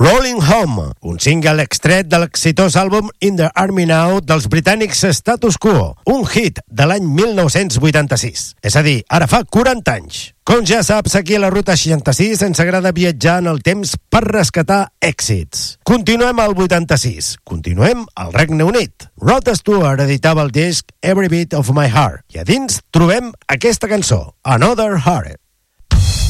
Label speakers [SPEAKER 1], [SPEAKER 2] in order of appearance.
[SPEAKER 1] Rolling Home, un single extret de l'exitós àlbum In the Army Now dels britànics Status Quo, un hit de l'any 1986. És a dir, ara fa 40 anys. Com ja saps, aquí a la Ruta 66 ens agrada viatjar en el temps per rescatar èxits. Continuem al 86. Continuem al Regne Unit. Rod Stewart editava el disc Every Beat of My Heart i a dins trobem aquesta cançó, Another Heart.